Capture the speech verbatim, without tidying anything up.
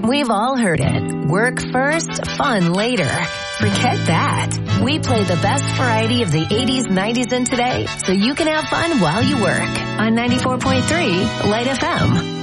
We've all heard it. Work first, fun later. Forget that. We play the best variety of the eighties, nineties, and today so you can have fun while you work on ninety-four point three Light F M.